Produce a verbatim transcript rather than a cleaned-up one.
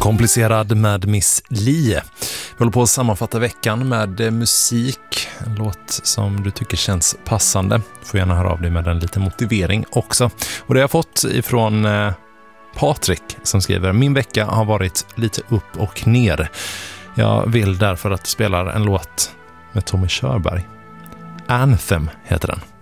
Komplicerad med Miss Li. Vi håller på att sammanfatta veckan med musik. En låt som du tycker känns passande. Du får gärna höra av dig med en liten motivering också. Och det har jag fått ifrån eh, Patrik som skriver: min vecka har varit lite upp och ner. Jag vill därför att du spelar en låt med Tommy Körberg. Anthem heter den.